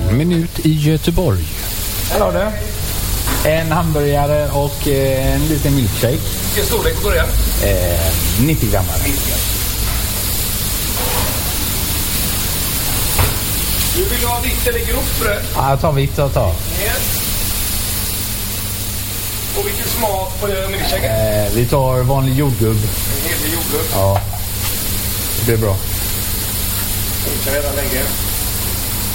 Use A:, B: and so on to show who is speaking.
A: minut i Göteborg.
B: Här har du en hamburgare och en liten milkshake.
C: Vilken storlek på början?
B: 90 gram.
C: 90 gram. Du vill ha vitt eller grovt bröd?
B: Ja, jag tar vitt och tar.
C: Och vilken smak på milkshaken?
B: Vi tar vanlig jordgubb.
C: En hel jordgubb.
B: Ja, det blir bra.
C: Den kan redan länge.